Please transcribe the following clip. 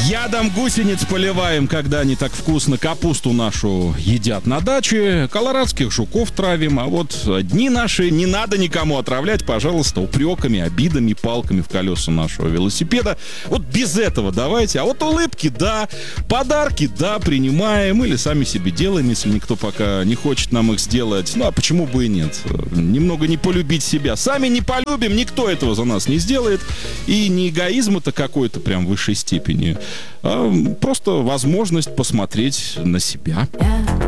Ядом гусениц поливаем, когда они так вкусно капусту нашу едят на даче. Колорадских жуков травим. А вот дни наши не надо никому отравлять, пожалуйста, упреками, обидами, палками в колеса нашего велосипеда. Вот без этого давайте. А вот улыбки, да. Подарки, да, принимаем. Или сами себе делаем, если никто пока не хочет нам их сделать. Ну, а почему бы и нет? Немного не полюбить себя. Сами не полюбим, никто этого за нас не сделает. И не эгоизм это какой-то прям в высшей степени, а просто возможность посмотреть на себя.